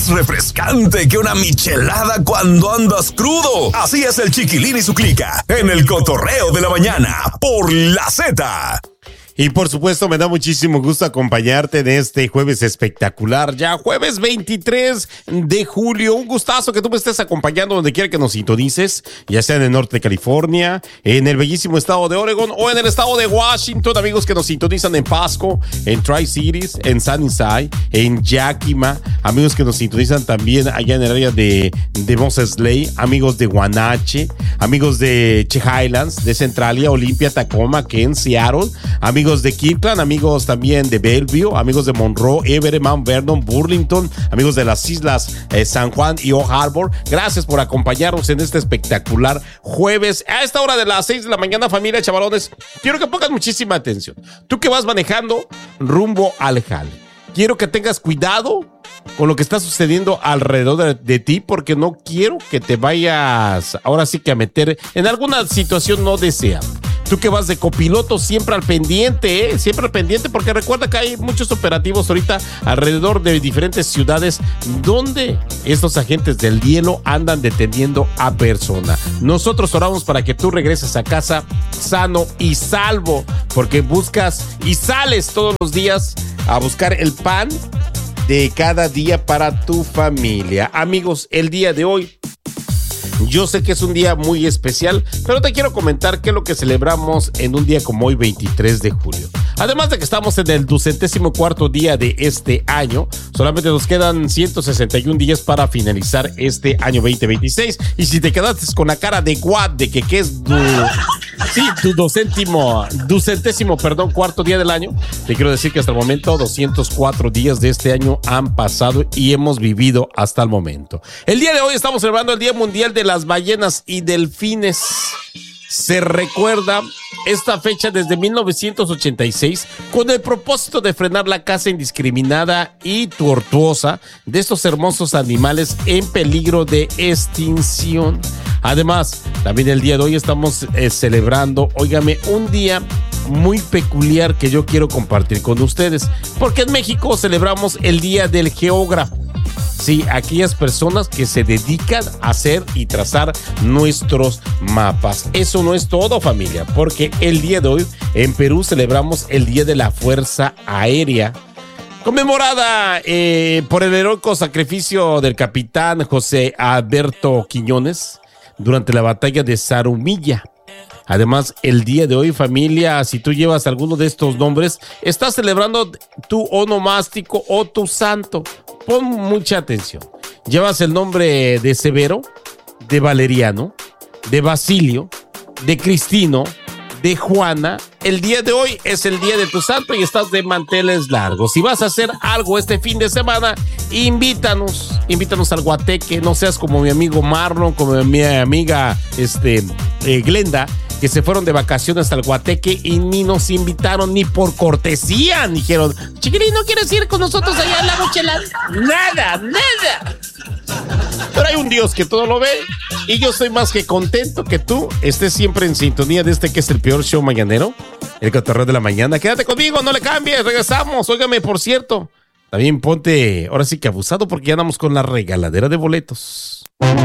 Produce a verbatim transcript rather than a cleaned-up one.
más refrescante que una michelada cuando andas crudo. Así es el Chiquilín y su clica en el cotorreo de la mañana por la Z. Y por supuesto me da muchísimo gusto acompañarte en este jueves espectacular, ya jueves veintitrés de julio. Un gustazo que tú me estés acompañando donde quiera que nos sintonices, ya sea en el norte de California, en el bellísimo estado de Oregon o en el estado de Washington. Amigos que nos sintonizan en Pasco, en Tri-Cities, en Sunnyside, en Yakima. Amigos que nos sintonizan también allá en el área de, de Moses Lake. Amigos de Guanache, amigos de Che Highlands, de Centralia, Olympia, Tacoma, Kent, Seattle. Amigos Amigos de Kirkland, amigos también de Bellevue, amigos de Monroe, Everett, Mount Vernon, Burlington, amigos de las islas eh, San Juan y Oak Harbor. Gracias por acompañarnos en este espectacular jueves. A esta hora de las seis de la mañana, familia, chavalones, quiero que pongas muchísima atención. Tú que vas manejando rumbo al jale, quiero que tengas cuidado con lo que está sucediendo alrededor de, de ti, porque no quiero que te vayas ahora sí que a meter en alguna situación no deseable. Tú que vas de copiloto, siempre al pendiente, ¿eh? Siempre al pendiente, porque recuerda que hay muchos operativos ahorita alrededor de diferentes ciudades donde estos agentes del hielo andan deteniendo a personas. Nosotros oramos para que tú regreses a casa sano y salvo, porque buscas y sales todos los días a buscar el pan de cada día para tu familia. Amigos, el día de hoy yo sé que es un día muy especial, pero te quiero comentar qué es lo que celebramos en un día como hoy, veintitrés de julio. Además de que estamos en el ducentésimo cuarto día de este año, solamente nos quedan ciento sesenta y un días para finalizar este año veinte veintiséis. Y si te quedaste con la cara de what, de que qué es tu, sí, tu ducentésimo, ducentésimo, perdón, cuarto día del año, te quiero decir que hasta el momento doscientos cuatro días de este año han pasado y hemos vivido hasta el momento. El día de hoy estamos celebrando el Día Mundial de las Ballenas y Delfines. Se recuerda esta fecha desde mil novecientos ochenta y seis con el propósito de frenar la caza indiscriminada y tortuosa de estos hermosos animales en peligro de extinción. Además, también el día de hoy estamos eh, celebrando, óigame, un día muy peculiar que yo quiero compartir con ustedes, porque en México celebramos el Día del Geógrafo. Sí, aquellas personas que se dedican a hacer y trazar nuestros mapas. Eso no es todo, familia, porque el día de hoy en Perú celebramos el Día de la Fuerza Aérea, conmemorada eh, por el heroico sacrificio del capitán José Alberto Quiñones durante la batalla de Zarumilla. Además, el día de hoy, familia, si tú llevas alguno de estos nombres, estás celebrando tu onomástico o tu santo. Pon mucha atención. Llevas el nombre de Severo, de Valeriano, de Basilio, de Cristino, de Juana. El día de hoy es el día de tu santo y estás de manteles largos. Si vas a hacer algo este fin de semana, invítanos, invítanos al Guateque. No seas como mi amigo Marlon, como mi amiga este, eh, Glenda, que se fueron de vacaciones al Guateque y ni nos invitaron ni por cortesía. Dijeron, Chiquilín, ¿no quieres ir con nosotros allá en la Mochelada? Nada, nada. Pero hay un Dios que todo lo ve y yo estoy más que contento que tú estés siempre en sintonía de este que es el peor show mañanero, el cotorreo de la mañana. Quédate conmigo, no le cambies, regresamos. Óigame, por cierto, también ponte, ahora sí que abusado, porque ya andamos con la regaladera de boletos.